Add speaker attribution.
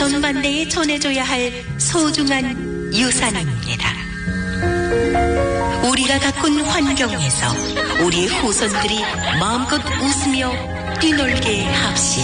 Speaker 1: 천만대에 전해줘야 할 소중한 유산입니다. 우리가 가꾼 환경에서 우리의 후손들이 마음껏 웃으며 뛰놀게 합시다.